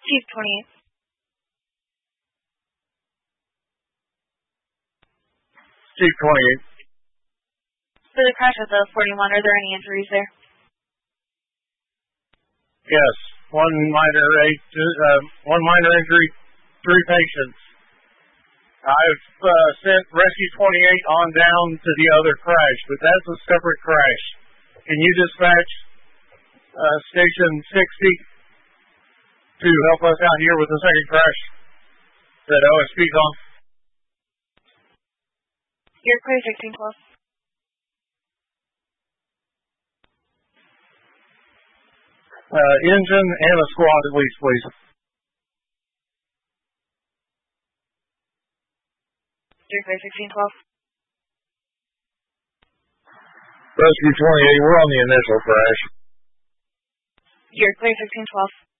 Chief 28. Chief 28. For the crash of the 41, are there any injuries there? Yes. One minor injury, 3 patients. I've sent Rescue 28 on down to the other crash, but that's a separate crash. Can you dispatch Station 60 to help us out here with the second crash that OSP's on? You're clear, 1612. Engine and a squad at least, please. You're clear, 1612. Rescue 28, we're on the initial crash. You're clear, 1612.